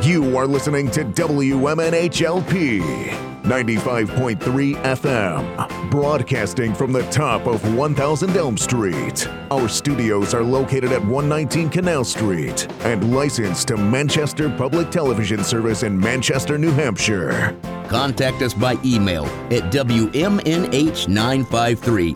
You are listening to WMNHLP 95.3 FM, broadcasting from the top of 1000 Elm Street. Our studios are located at 119 Canal Street and licensed to Manchester Public Television Service in Manchester, New Hampshire. Contact us by email at WMNH953